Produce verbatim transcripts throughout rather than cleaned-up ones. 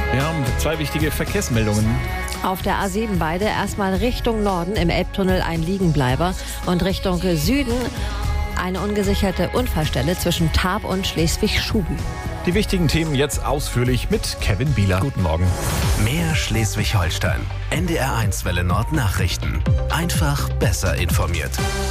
Wir haben zwei wichtige Verkehrsmeldungen. Auf der A sieben beide erstmal Richtung Norden im Elbtunnel ein Liegenbleiber und Richtung Süden eine ungesicherte Unfallstelle zwischen Tarp und Schleswig-Schuby. Die wichtigen Themen jetzt ausführlich mit Kevin Bieler. Guten Morgen. Mehr Schleswig-Holstein. N D R eins Welle Nord Nachrichten. Einfach besser informiert.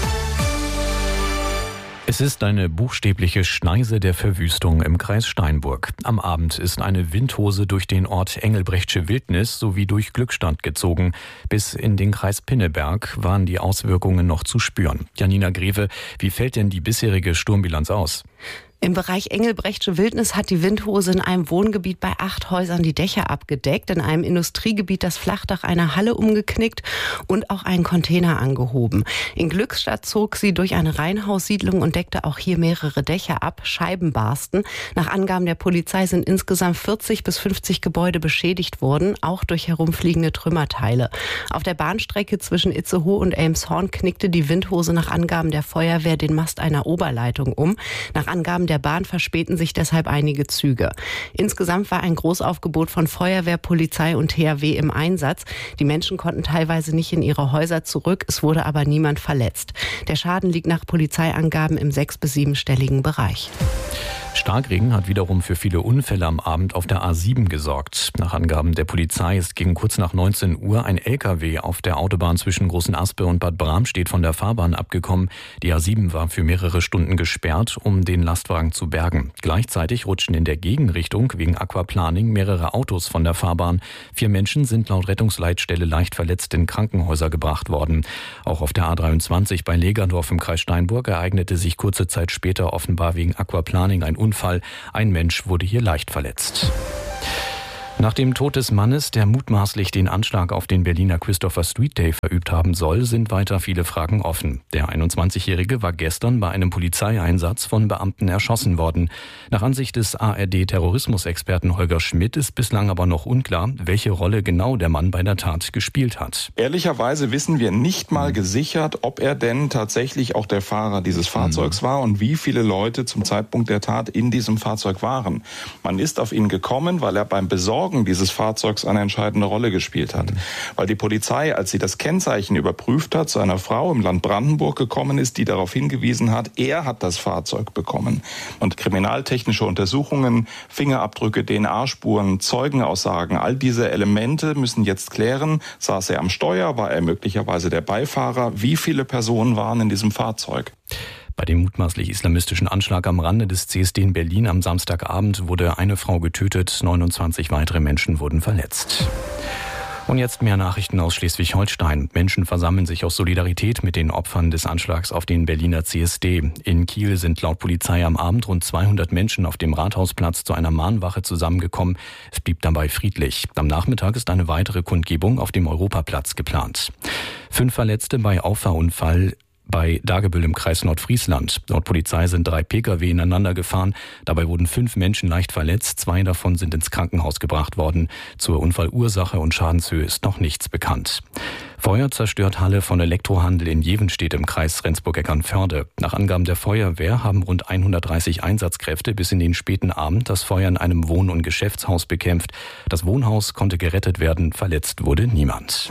Es ist eine buchstäbliche Schneise der Verwüstung im Kreis Steinburg. Am Abend ist eine Windhose durch den Ort Engelbrechtsche Wildnis sowie durch Glückstadt gezogen. Bis in den Kreis Pinneberg waren die Auswirkungen noch zu spüren. Janina Greve, wie fällt denn die bisherige Sturmbilanz aus? Im Bereich Engelbrechtsche Wildnis hat die Windhose in einem Wohngebiet bei acht Häusern die Dächer abgedeckt, in einem Industriegebiet das Flachdach einer Halle umgeknickt und auch einen Container angehoben. In Glückstadt zog sie durch eine Reihenhaussiedlung und deckte auch hier mehrere Dächer ab, Scheiben barsten. Nach Angaben der Polizei sind insgesamt vierzig bis fünfzig Gebäude beschädigt worden, auch durch herumfliegende Trümmerteile. Auf der Bahnstrecke zwischen Itzehoe und Elmshorn knickte die Windhose nach Angaben der Feuerwehr den Mast einer Oberleitung um. Nach Angaben der Bahn verspäten sich deshalb einige Züge. Insgesamt war ein Großaufgebot von Feuerwehr, Polizei und T H W im Einsatz. Die Menschen konnten teilweise nicht in ihre Häuser zurück, es wurde aber niemand verletzt. Der Schaden liegt nach Polizeiangaben im sechs- bis siebenstelligen Bereich. Starkregen hat wiederum für viele Unfälle am Abend auf der A sieben gesorgt. Nach Angaben der Polizei ist gegen kurz nach neunzehn Uhr ein L K W auf der Autobahn zwischen Großenaspe und Bad Bramstedt von der Fahrbahn abgekommen. Die A sieben war für mehrere Stunden gesperrt, um den Lastwagen zu bergen. Gleichzeitig rutschten in der Gegenrichtung wegen Aquaplaning mehrere Autos von der Fahrbahn. Vier Menschen sind laut Rettungsleitstelle leicht verletzt in Krankenhäuser gebracht worden. Auch auf der A dreiundzwanzig bei Legerdorf im Kreis Steinburg ereignete sich kurze Zeit später offenbar wegen Aquaplaning ein Unfall. Ein Mensch wurde hier leicht verletzt. Nach dem Tod des Mannes, der mutmaßlich den Anschlag auf den Berliner Christopher Street Day verübt haben soll, sind weiter viele Fragen offen. Der einundzwanzigjährige war gestern bei einem Polizeieinsatz von Beamten erschossen worden. Nach Ansicht des A R D-Terrorismusexperten Holger Schmidt ist bislang aber noch unklar, welche Rolle genau der Mann bei der Tat gespielt hat. Ehrlicherweise wissen wir nicht mal gesichert, ob er denn tatsächlich auch der Fahrer dieses Fahrzeugs war und wie viele Leute zum Zeitpunkt der Tat in diesem Fahrzeug waren. Man ist auf ihn gekommen, weil er beim Besorgen dieses Fahrzeugs eine entscheidende Rolle gespielt hat. Weil die Polizei, als sie das Kennzeichen überprüft hat, zu einer Frau im Land Brandenburg gekommen ist, die darauf hingewiesen hat, er hat das Fahrzeug bekommen. Und kriminaltechnische Untersuchungen, Fingerabdrücke, D N A-Spuren, Zeugenaussagen, all diese Elemente müssen jetzt klären, saß er am Steuer, war er möglicherweise der Beifahrer, wie viele Personen waren in diesem Fahrzeug. Bei dem mutmaßlich islamistischen Anschlag am Rande des C S D in Berlin am Samstagabend wurde eine Frau getötet, neunundzwanzig weitere Menschen wurden verletzt. Und jetzt mehr Nachrichten aus Schleswig-Holstein. Menschen versammeln sich aus Solidarität mit den Opfern des Anschlags auf den Berliner C S D. In Kiel sind laut Polizei am Abend rund zweihundert Menschen auf dem Rathausplatz zu einer Mahnwache zusammengekommen. Es blieb dabei friedlich. Am Nachmittag ist eine weitere Kundgebung auf dem Europaplatz geplant. Fünf Verletzte bei Auffahrunfall bei Dagebüll im Kreis Nordfriesland. Laut Polizei sind drei Pkw ineinander gefahren. Dabei wurden fünf Menschen leicht verletzt. Zwei davon sind ins Krankenhaus gebracht worden. Zur Unfallursache und Schadenshöhe ist noch nichts bekannt. Feuer zerstört Halle von Elektrohandel in Jevenstedt im Kreis Rendsburg-Eckernförde. Nach Angaben der Feuerwehr haben rund hundertdreißig Einsatzkräfte bis in den späten Abend das Feuer in einem Wohn- und Geschäftshaus bekämpft. Das Wohnhaus konnte gerettet werden, verletzt wurde niemand.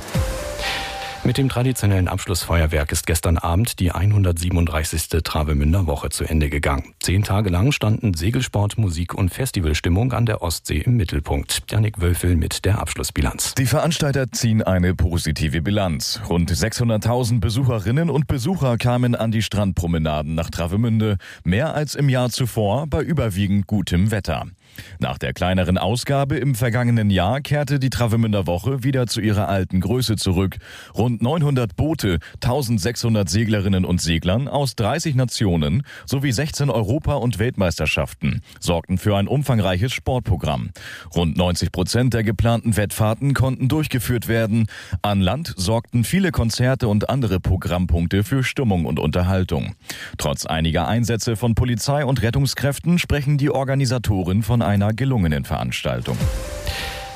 Mit dem traditionellen Abschlussfeuerwerk ist gestern Abend die hundertsiebenunddreißigste Travemünder Woche zu Ende gegangen. Zehn Tage lang standen Segelsport, Musik und Festivalstimmung an der Ostsee im Mittelpunkt. Jannik Wölfel mit der Abschlussbilanz. Die Veranstalter ziehen eine positive Bilanz. Rund sechshunderttausend Besucherinnen und Besucher kamen an die Strandpromenaden nach Travemünde, mehr als im Jahr zuvor bei überwiegend gutem Wetter. Nach der kleineren Ausgabe im vergangenen Jahr kehrte die Travemünder Woche wieder zu ihrer alten Größe zurück. Rund neunhundert Boote, eintausendsechshundert Seglerinnen und Seglern aus dreißig Nationen sowie sechzehn Europa- und Weltmeisterschaften sorgten für ein umfangreiches Sportprogramm. Rund neunzig Prozent der geplanten Wettfahrten konnten durchgeführt werden. An Land sorgten viele Konzerte und andere Programmpunkte für Stimmung und Unterhaltung. Trotz einiger Einsätze von Polizei und Rettungskräften sprechen die Organisatoren von einer gelungenen Veranstaltung.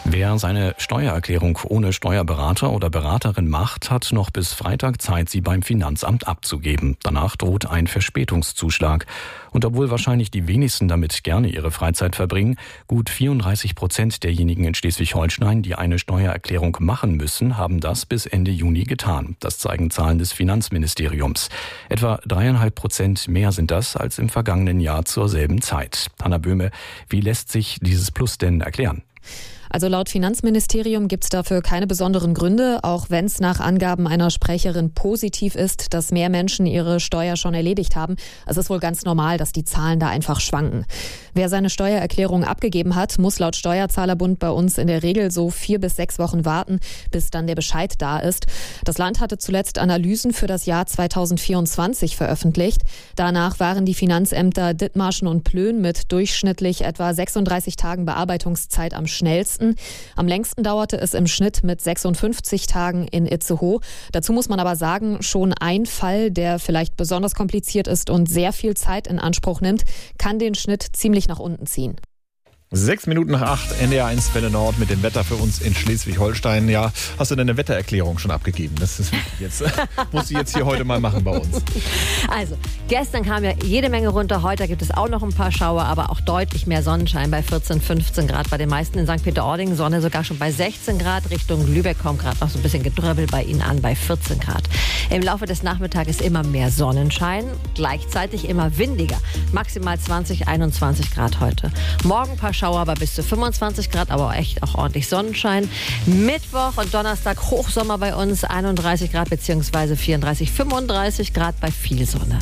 Wer seine Steuererklärung ohne Steuerberater oder Beraterin macht, hat noch bis Freitag Zeit, sie beim Finanzamt abzugeben. Danach droht ein Verspätungszuschlag. Und obwohl wahrscheinlich die wenigsten damit gerne ihre Freizeit verbringen, gut vierunddreißig Prozent derjenigen in Schleswig-Holstein, die eine Steuererklärung machen müssen, haben das bis Ende Juni getan. Das zeigen Zahlen des Finanzministeriums. Etwa dreieinhalb Prozent mehr sind das als im vergangenen Jahr zur selben Zeit. Anna Böhme, wie lässt sich dieses Plus denn erklären? Also laut Finanzministerium gibt es dafür keine besonderen Gründe, auch wenn es nach Angaben einer Sprecherin positiv ist, dass mehr Menschen ihre Steuer schon erledigt haben. Es ist wohl ganz normal, dass die Zahlen da einfach schwanken. Wer seine Steuererklärung abgegeben hat, muss laut Steuerzahlerbund bei uns in der Regel so vier bis sechs Wochen warten, bis dann der Bescheid da ist. Das Land hatte zuletzt Analysen für das Jahr zweitausendvierundzwanzig veröffentlicht. Danach waren die Finanzämter Dithmarschen und Plön mit durchschnittlich etwa sechsunddreißig Tagen Bearbeitungszeit am schnellsten. Am längsten dauerte es im Schnitt mit sechsundfünfzig Tagen in Itzehoe. Dazu muss man aber sagen, schon ein Fall, der vielleicht besonders kompliziert ist und sehr viel Zeit in Anspruch nimmt, kann den Schnitt ziemlich nach unten ziehen. Sechs Minuten nach acht, N D R eins Welle Nord mit dem Wetter für uns in Schleswig-Holstein. Ja, hast du deine Wettererklärung schon abgegeben? Das ist jetzt, musst du jetzt hier heute mal machen bei uns. Also, gestern kam ja jede Menge runter. Heute gibt es auch noch ein paar Schauer, aber auch deutlich mehr Sonnenschein bei vierzehn, fünfzehn Grad bei den meisten in Sankt Peter-Ording. Sonne sogar schon bei sechzehn Grad. Richtung Lübeck kommt gerade noch so ein bisschen Gedröbbel bei Ihnen an bei vierzehn Grad. Im Laufe des Nachmittages immer mehr Sonnenschein, gleichzeitig immer windiger. Maximal zwanzig, einundzwanzig Grad heute. Morgen ein paar Schauer, aber bis zu fünfundzwanzig Grad, aber echt auch ordentlich Sonnenschein. Mittwoch und Donnerstag Hochsommer bei uns, einunddreißig Grad bzw. vierunddreißig, fünfunddreißig Grad bei viel Sonne.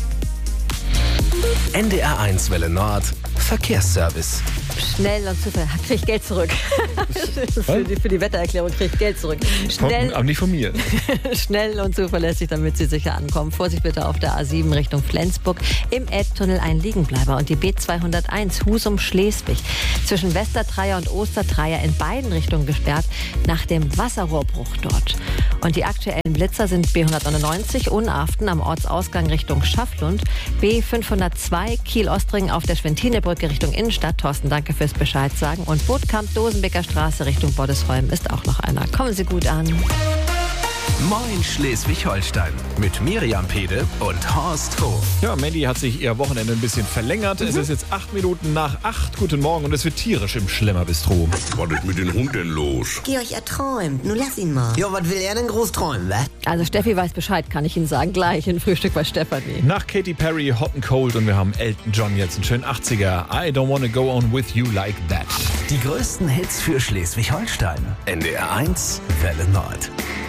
N D R eins Welle Nord Verkehrsservice. Schnell und zuverlässig. Krieg ich Geld zurück. für, die, für die Wettererklärung krieg ich Geld zurück. Schnell, aber nicht von mir. Schnell und zuverlässig, damit Sie sicher ankommen. Vorsicht bitte auf der A sieben Richtung Flensburg. Im Elbtunnel ein Liegenbleiber. Und die B zweihunderteins Husum-Schleswig. Zwischen Westertreier und Ostertreier in beiden Richtungen gesperrt nach dem Wasserrohrbruch dort. Und die aktuellen Blitzer sind B hundertneunundneunzig Unaften am Ortsausgang Richtung Schafflund. B fünfhundertzwei Kiel-Ostring auf der Schwentinebrücke Richtung Innenstadt. Thorsten, danke fürs Bescheid sagen. Und Bootkamp-Dosenbeker Straße Richtung Boddesholm ist auch noch einer. Kommen Sie gut an. Moin Schleswig-Holstein mit Miriam Pede und Horst Hof. Ja, Mandy hat sich ihr Wochenende ein bisschen verlängert. Mhm. Es ist jetzt acht Minuten nach acht. Guten Morgen und es wird tierisch im Schlemmerbistro. Was ist mit dem Hund denn los? Georg, er träumt. Nun lass ihn mal. Ja, was will er denn groß träumen, wa? Also Steffi weiß Bescheid, kann ich Ihnen sagen. Gleich in Frühstück bei Stefanie. Nach Katy Perry, Hot and Cold und wir haben Elton John jetzt einen schönen achtziger. I don't wanna go on with you like that. Die größten Hits für Schleswig-Holstein. N D R eins Welle Nord.